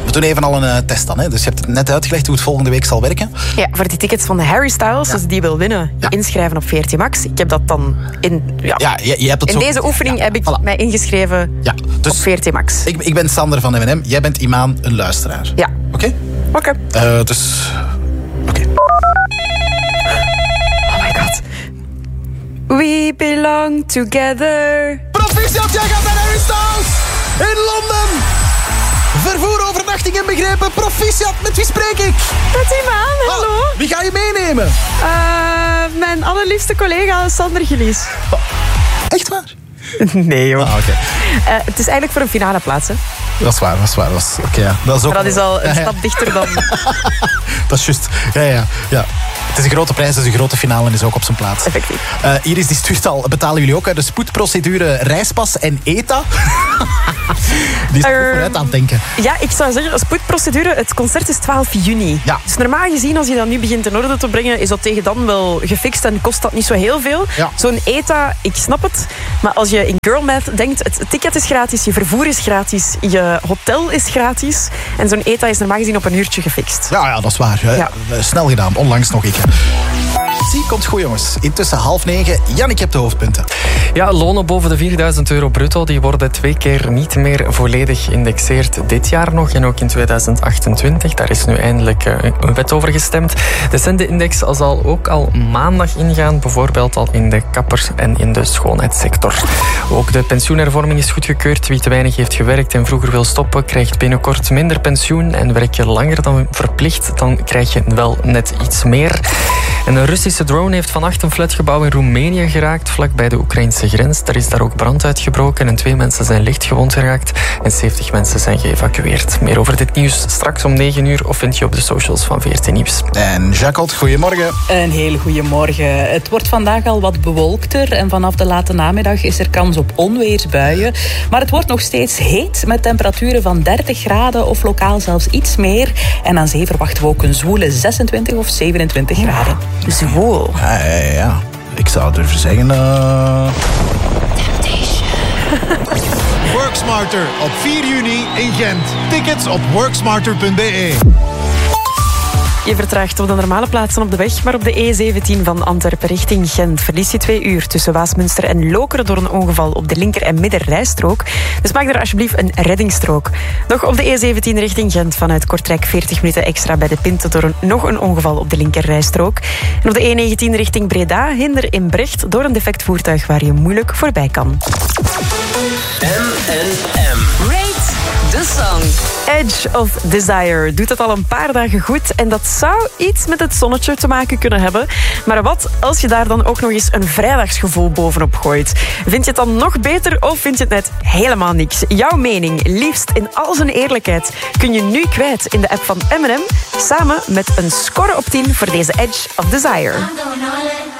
We doen even al een test dan. Hè. Dus je hebt het net uitgelegd hoe het volgende week zal werken. Ja, voor die tickets van de Harry Styles, als die wil winnen, inschrijven op VRT Max. Ik heb dat dan in... Ja, je hebt het in deze oefening heb ik mij ingeschreven op VRT Max. Ik ben Sander van M&M. Jij bent Imaan, een luisteraar. Ja. Oké? Oké. Dus... Oké. Oh my god. We belong together. Proficiat, jij gaat naar Harry Styles in Londen. Vervoer, overnachting inbegrepen. Proficiat, met wie spreek ik? Met Imaan, hallo. Wie ga je meenemen? Mijn allerliefste collega Sander Gelies. Echt waar? Nee, joh. Okay. Het is eigenlijk voor een finale plaats, hè? Dat is waar. Okay, ja. Dat is ook... Maar dat is al een stap dichter dan... Dat is juist. Ja. Het is een grote prijs, dus een grote finale en is ook op zijn plaats. Effectief. Iris die stuurt al, betalen jullie ook uit de spoedprocedure reispas en ETA? Die is er goed vooruit aan het denken. Ja, ik zou zeggen, spoedprocedure, het concert is 12 juni. Ja. Dus normaal gezien, als je dat nu begint in orde te brengen, is dat tegen dan wel gefixt en kost dat niet zo heel veel. Ja. Zo'n ETA, ik snap het. Maar als je in girl math denkt, het ticket is gratis, je vervoer is gratis, je hotel is gratis. En zo'n ETA is normaal gezien op een uurtje gefixt. Ja, dat is waar. Ja. Snel gedaan, onlangs nog ik. Zie, komt goed jongens. Intussen 8:30. Jan, ik heb de hoofdpunten. Ja, lonen boven de €4.000 bruto die worden 2 keer niet meer volledig geïndexeerd dit jaar nog en ook in 2028. Daar is nu eindelijk een wet over gestemd. De Zende-index zal ook al maandag ingaan, bijvoorbeeld al in de kappers- en in de schoonheidssector. Ook de pensioenhervorming is goedgekeurd. Wie te weinig heeft gewerkt en vroeger wil stoppen, krijgt binnenkort minder pensioen. En werk je langer dan verplicht, dan krijg je wel net iets meer. En een Russische drone heeft vannacht een flatgebouw in Roemenië geraakt, vlakbij de Oekraïnse grens. Er is daar ook brand uitgebroken en 2 mensen zijn licht gewond geraakt en 70 mensen zijn geëvacueerd. Meer over dit nieuws straks om 9 uur of vind je op de socials van VRT Nieuws. En Jacques, goedemorgen. Een hele goede morgen. Het wordt vandaag al wat bewolkter en vanaf de late namiddag is er kans op onweersbuien. Maar het wordt nog steeds heet met temperaturen van 30 graden of lokaal zelfs iets meer. En aan zee verwachten we ook een zwoele 26 of 27 graden. Zwoel. Ja. Ik zou durven zeggen... Worksmarter op 4 juni in Gent. Tickets op worksmarter.be. Je vertraagt op de normale plaatsen op de weg, maar op de E17 van Antwerpen richting Gent verlies je 2 uur tussen Waasmunster en Lokeren door een ongeval op de linker- en middenrijstrook. Dus maak er alsjeblieft een reddingsstrook. Nog op de E17 richting Gent vanuit Kortrijk 40 minuten extra bij de Pinte door nog een ongeval op de linkerrijstrook. En op de E19 richting Breda hinder in Brecht door een defect voertuig waar je moeilijk voorbij kan. Rate the song. Edge of Desire doet het al een paar dagen goed en dat zou iets met het zonnetje te maken kunnen hebben. Maar wat als je daar dan ook nog eens een vrijdagsgevoel bovenop gooit? Vind je het dan nog beter of vind je het net helemaal niks? Jouw mening, liefst in al zijn eerlijkheid, kun je nu kwijt in de app van M&M samen met een score op 10 voor deze Edge of Desire.